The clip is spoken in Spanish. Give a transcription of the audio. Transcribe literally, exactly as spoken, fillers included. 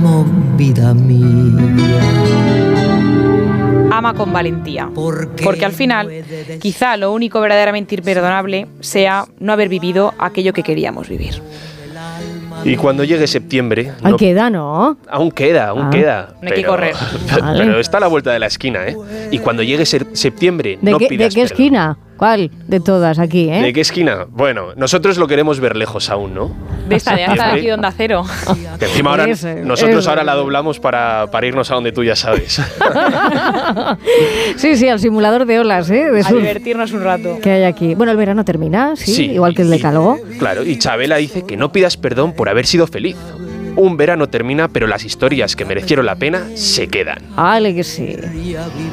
amo, vida mía. Ama con valentía, porque al final quizá lo único verdaderamente imperdonable sea no haber vivido aquello que queríamos vivir. Y cuando llegue septiembre... Ahí no, queda, ¿no? Aún queda, aún Ah. queda. No hay que correr. Pero, Vale. pero está a la vuelta de la esquina, ¿eh? Y cuando llegue ser- septiembre, ¿De no qué, pidas ¿de qué perdón. esquina? ¿Cuál? De todas aquí, ¿eh? ¿De qué esquina? Bueno, nosotros lo queremos ver lejos aún, ¿no? De esta, de hasta aquí de Onda Cero. Que encima ahora Ese, nosotros ese. ahora la doblamos para, para irnos a donde tú ya sabes. Sí, sí, al simulador de olas, ¿eh? De A surf divertirnos un rato. que hay aquí. Bueno, el verano termina, sí, Sí, igual que el y- decálogo. Claro, y Chabela dice que no pidas perdón por haber sido feliz. Un verano termina, pero las historias que merecieron la pena se quedan. Vale, que sí.